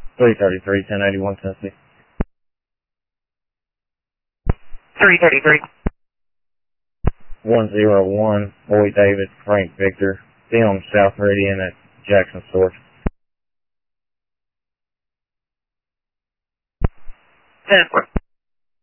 333, 1081, Tennessee. 333. 101, Boy David, Frank Victor, film South Meridian at Jackson Source. 10-4.